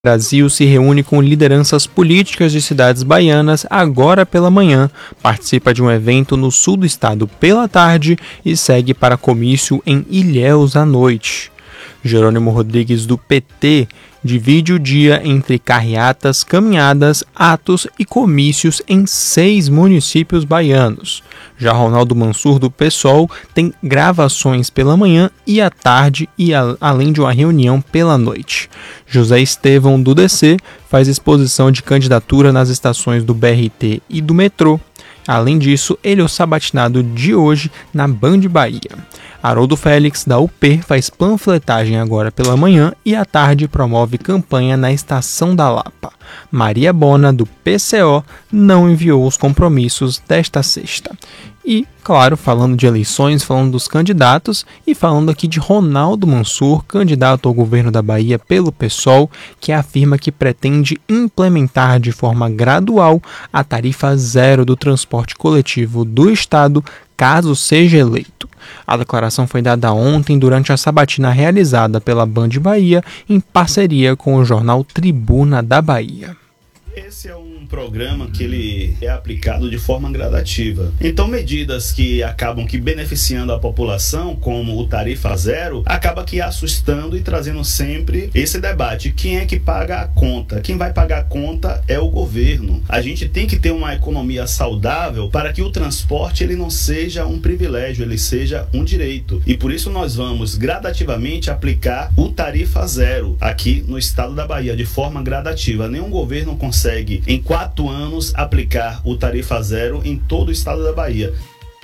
Brasil se reúne com lideranças políticas de cidades baianas agora pela manhã, participa de um evento no sul do estado pela tarde e segue para comício em Ilhéus à noite. Jerônimo Rodrigues, do PT, divide o dia entre carreatas, caminhadas, atos e comícios em 6 municípios baianos. Já Ronaldo Mansur, do PSOL, tem gravações pela manhã e à tarde, além de uma reunião pela noite. José Estevão, do DC, faz exposição de candidatura nas estações do BRT e do metrô. Além disso, ele é o sabatinado de hoje na Band Bahia. Haroldo Félix, da UP, faz panfletagem agora pela manhã e à tarde promove campanha na Estação da Lapa. Maria Bona, do PCO, não enviou os compromissos desta sexta. E, claro, falando de eleições, falando dos candidatos e falando aqui de Ronaldo Mansur, candidato ao governo da Bahia pelo PSOL, que afirma que pretende implementar de forma gradual a tarifa zero do transporte coletivo do estado, caso seja eleito. A declaração foi dada ontem durante a sabatina realizada pela Band Bahia em parceria com o jornal Tribuna da Bahia. Esse é um programa que ele é aplicado de forma gradativa. Então, medidas que acabam beneficiando a população, como o tarifa zero, acaba assustando e trazendo sempre esse debate. Quem é que paga a conta? Quem vai pagar a conta é o governo. A gente tem que ter uma economia saudável para que o transporte ele não seja um privilégio, ele seja um direito. E por isso nós vamos gradativamente aplicar o tarifa zero aqui no estado da Bahia, de forma gradativa. Nenhum governo consegue em 4 anos aplicar o tarifa zero em todo o estado da Bahia.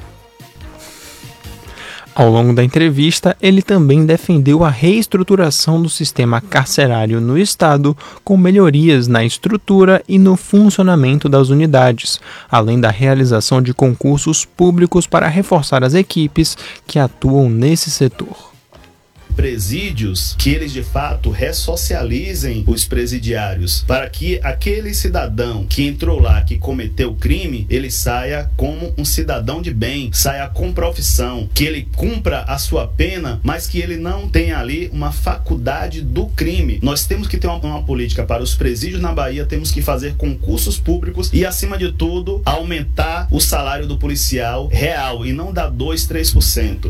Ao longo da entrevista, ele também defendeu a reestruturação do sistema carcerário no estado, com melhorias na estrutura e no funcionamento das unidades, além da realização de concursos públicos para reforçar as equipes que atuam nesse setor. Presídios que eles de fato ressocializem os presidiários, para que aquele cidadão que entrou lá, que cometeu crime, ele saia como um cidadão de bem, saia com profissão, que ele cumpra a sua pena, mas que ele não tenha ali uma faculdade do crime. Nós temos que ter uma política para os presídios na Bahia, temos que fazer concursos públicos e, acima de tudo, aumentar o salário do policial real e não dar 2-3%.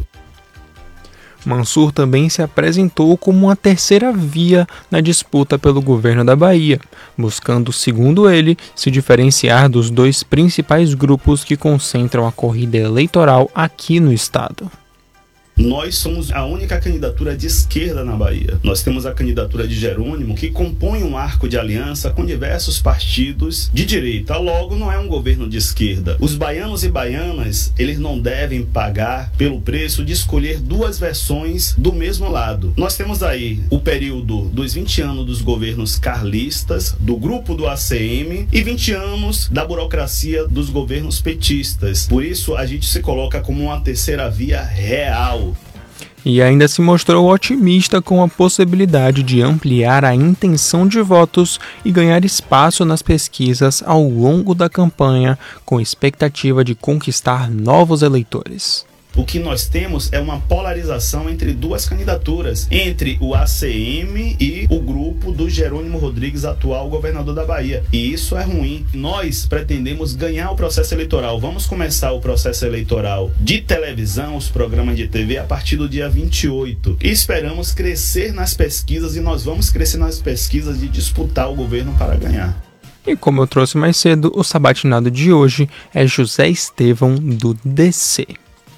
Mansur também se apresentou como uma terceira via na disputa pelo governo da Bahia, buscando, segundo ele, se diferenciar dos 2 principais grupos que concentram a corrida eleitoral aqui no estado. Nós somos a única candidatura de esquerda na Bahia. Nós temos a candidatura de Jerônimo, que compõe um arco de aliança com diversos partidos de direita. Logo, não é um governo de esquerda. Os baianos e baianas, eles não devem pagar pelo preço de escolher 2 versões do mesmo lado. Nós temos aí o período dos 20 anos dos governos carlistas, do grupo do ACM, e 20 anos da burocracia dos governos petistas. Por isso, a gente se coloca como uma terceira via real. E ainda se mostrou otimista com a possibilidade de ampliar a intenção de votos e ganhar espaço nas pesquisas ao longo da campanha, com expectativa de conquistar novos eleitores. O que nós temos é uma polarização entre 2 candidaturas, entre o ACM e o grupo do Jerônimo Rodrigues, atual governador da Bahia. E isso é ruim. Nós pretendemos ganhar o processo eleitoral. Vamos começar o processo eleitoral de televisão, os programas de TV, a partir do dia 28. E esperamos crescer nas pesquisas, e nós vamos crescer nas pesquisas de disputar o governo para ganhar. E como eu trouxe mais cedo, o sabatinado de hoje é José Estevão, do DC.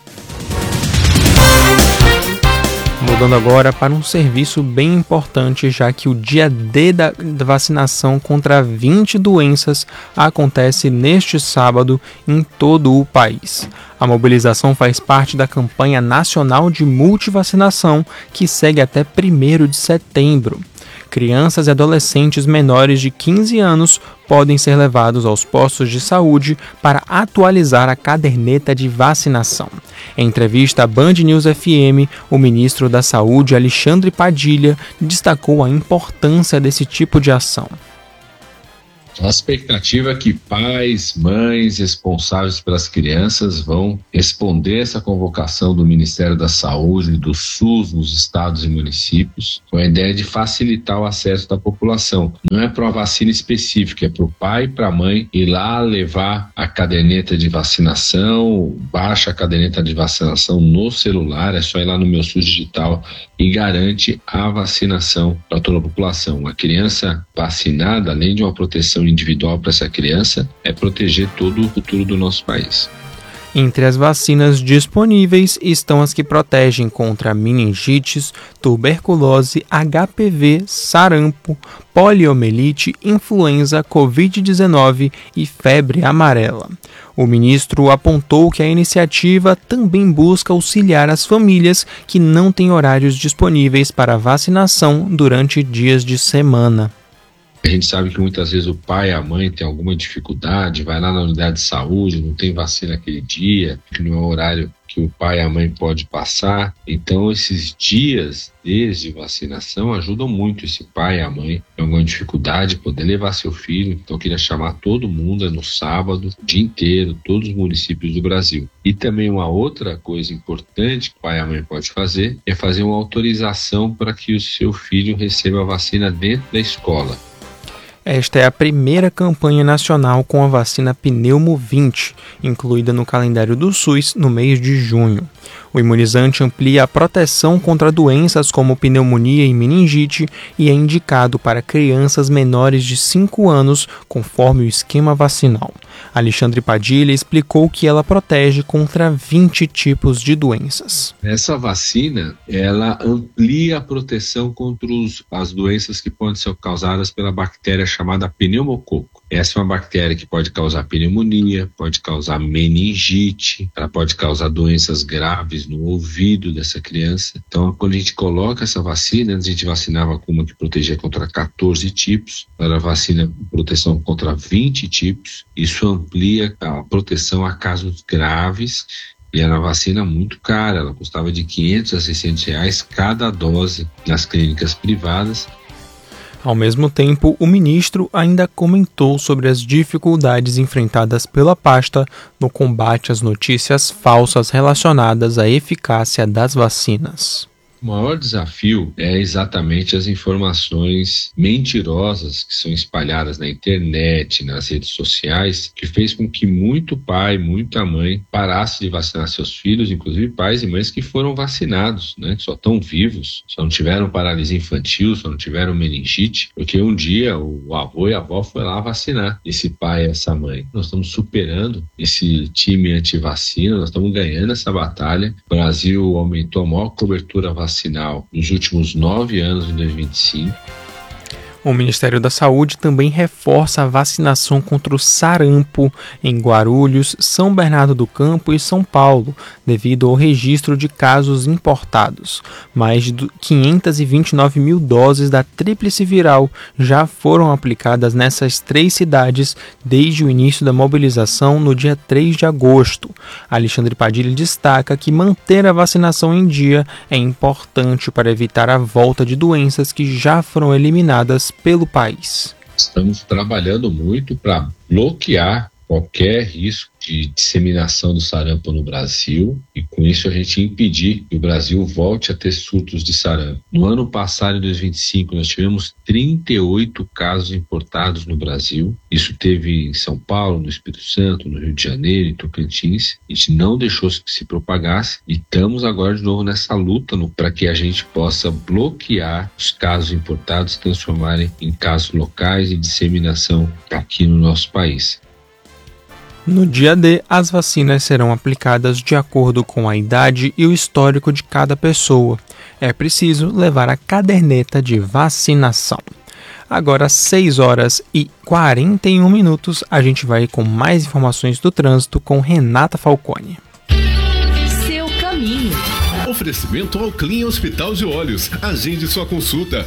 Mudando agora para um serviço bem importante, já que o dia D da vacinação contra 20 doenças acontece neste sábado em todo o país. A mobilização faz parte da campanha nacional de multivacinação, que segue até 1º de setembro. Crianças e adolescentes menores de 15 anos podem ser levados aos postos de saúde para atualizar a caderneta de vacinação. Em entrevista à Band News FM, o ministro da Saúde, Alexandre Padilha, destacou a importância desse tipo de ação. A expectativa é que pais, mães responsáveis pelas crianças vão responder essa convocação do Ministério da Saúde e do SUS nos estados e municípios, com a ideia de facilitar o acesso da população. Não é para uma vacina específica, é para o pai e para a mãe ir lá levar a caderneta de vacinação, baixa a caderneta de vacinação no celular, é só ir lá no Meu SUS Digital e garante a vacinação para toda a população. A criança vacinada, além de uma proteção individual para essa criança, é proteger todo o futuro do nosso país. Entre as vacinas disponíveis estão as que protegem contra meningites, tuberculose, HPV, sarampo, poliomielite, influenza, Covid-19 e febre amarela. O ministro apontou que a iniciativa também busca auxiliar as famílias que não têm horários disponíveis para vacinação durante dias de semana. A gente sabe que muitas vezes o pai e a mãe têm alguma dificuldade, vai lá na unidade de saúde, não tem vacina aquele dia, que não é o horário que o pai e a mãe pode passar. Então esses dias desde vacinação ajudam muito esse pai e a mãe com alguma dificuldade poder levar seu filho. Então eu queria chamar todo mundo no sábado, o dia inteiro, todos os municípios do Brasil. E também uma outra coisa importante que o pai e a mãe pode fazer é fazer uma autorização para que o seu filho receba a vacina dentro da escola. Esta é a primeira campanha nacional com a vacina Pneumo 20, incluída no calendário do SUS no mês de junho. O imunizante amplia a proteção contra doenças como pneumonia e meningite e é indicado para crianças menores de 5 anos, conforme o esquema vacinal. Alexandre Padilha explicou que ela protege contra 20 tipos de doenças. Essa vacina, ela amplia a proteção contra as doenças que podem ser causadas pela bactéria chamada pneumococo. Essa é uma bactéria que pode causar pneumonia, pode causar meningite, ela pode causar doenças graves no ouvido dessa criança. Então, quando a gente coloca essa vacina, antes a gente vacinava com uma que protegia contra 14 tipos, agora vacina proteção contra 20 tipos. Isso amplia a proteção a casos graves e era uma vacina muito cara, ela custava de R$500 a R$600 cada dose nas clínicas privadas. Ao mesmo tempo, o ministro ainda comentou sobre as dificuldades enfrentadas pela pasta no combate às notícias falsas relacionadas à eficácia das vacinas. O maior desafio é exatamente as informações mentirosas que são espalhadas na internet, nas redes sociais, que fez com que muito pai, muita mãe parasse de vacinar seus filhos, inclusive pais e mães que foram vacinados, né, que só estão vivos, só não tiveram paralisia infantil, só não tiveram meningite, porque um dia o avô e a avó foram lá vacinar esse pai e essa mãe. Nós estamos superando esse time anti-vacina, nós estamos ganhando essa batalha. O Brasil aumentou a maior cobertura vacinal nos últimos 9 anos, em 2025. O Ministério da Saúde também reforça a vacinação contra o sarampo em Guarulhos, São Bernardo do Campo e São Paulo, devido ao registro de casos importados. Mais de 529 mil doses da tríplice viral já foram aplicadas nessas 3 cidades desde o início da mobilização no dia 3 de agosto. Alexandre Padilha destaca que manter a vacinação em dia é importante para evitar a volta de doenças que já foram eliminadas pelo país. Estamos trabalhando muito para bloquear qualquer risco de disseminação do sarampo no Brasil e com isso a gente impedir que o Brasil volte a ter surtos de sarampo. No ano passado, em 2025, nós tivemos 38 casos importados no Brasil. Isso teve em São Paulo, no Espírito Santo, no Rio de Janeiro, em Tocantins. A gente não deixou que se propagasse e estamos agora de novo nessa luta para que a gente possa bloquear os casos importados e transformarem em casos locais de disseminação aqui no nosso país. No dia D, as vacinas serão aplicadas de acordo com a idade e o histórico de cada pessoa. É preciso levar a caderneta de vacinação. Agora, 6 horas e 41 minutos, a gente vai com mais informações do trânsito com Renata Falcone. Seu caminho. Oferecimento ao Clean Hospital de Olhos. Agende sua consulta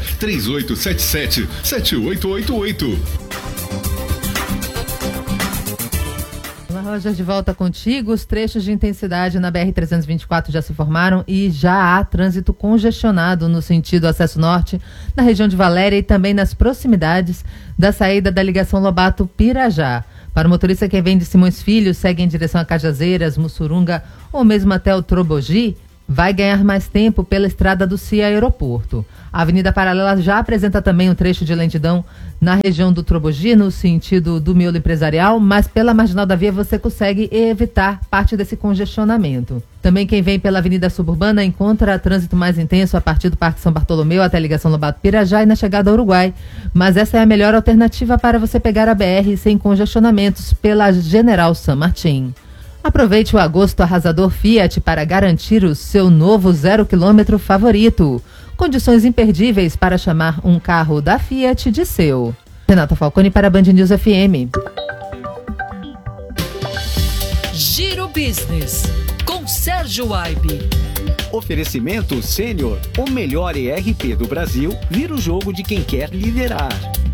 3877-7888. Roger, de volta contigo. Os trechos de intensidade na BR-324 já se formaram e já há trânsito congestionado no sentido acesso norte, na região de Valéria e também nas proximidades da saída da ligação Lobato-Pirajá. Para o motorista que vem de Simões Filho, segue em direção a Cajazeiras, Mussurunga ou mesmo até o Trobogi, vai ganhar mais tempo pela estrada do CIA Aeroporto. A Avenida Paralela já apresenta também um trecho de lentidão na região do Trobogi, no sentido do miolo empresarial, mas pela marginal da via você consegue evitar parte desse congestionamento. Também quem vem pela Avenida Suburbana encontra trânsito mais intenso a partir do Parque São Bartolomeu até a ligação Lobato-Pirajá e na chegada ao Uruguai. Mas essa é a melhor alternativa para você pegar a BR sem congestionamentos pela General San Martín. Aproveite o agosto arrasador Fiat para garantir o seu novo 0 km favorito. Condições imperdíveis para chamar um carro da Fiat de seu. Renata Falcone para a Band News FM. Giro Business, com Sérgio Waibe. Oferecimento Sênior, o melhor ERP do Brasil, vira o jogo de quem quer liderar.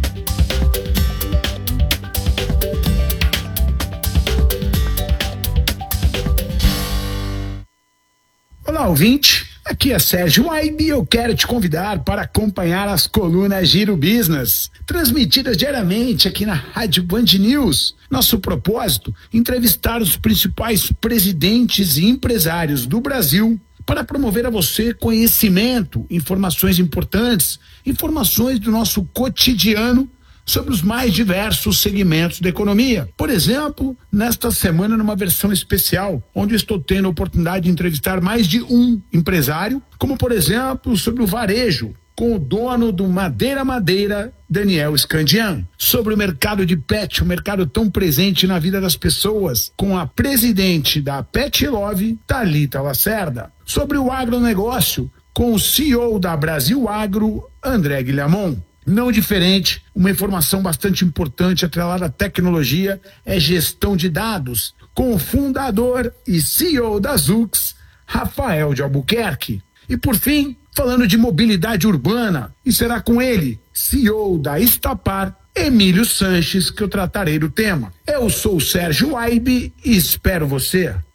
Olá, ouvinte. Aqui é Sérgio Waibe e eu quero te convidar para acompanhar as colunas Giro Business, transmitidas diariamente aqui na Rádio Band News. Nosso propósito, entrevistar os principais presidentes e empresários do Brasil para promover a você conhecimento, informações importantes, informações do nosso cotidiano sobre os mais diversos segmentos da economia. Por exemplo, nesta semana numa versão especial, onde estou tendo a oportunidade de entrevistar mais de um empresário, como por exemplo sobre o varejo, com o dono do Madeira, Daniel Scandian, sobre o mercado de pet, um mercado tão presente na vida das pessoas, com a presidente da Pet Love, Thalita Lacerda, sobre o agronegócio, com o CEO da Brasil Agro, André Guilhamon. Não diferente, uma informação bastante importante atrelada à tecnologia é gestão de dados, com o fundador e CEO da Zux, Rafael de Albuquerque. E por fim, falando de mobilidade urbana, e será com ele, CEO da Estapar, Emílio Sanches, que eu tratarei do tema. Eu sou o Sérgio Waibe e espero você.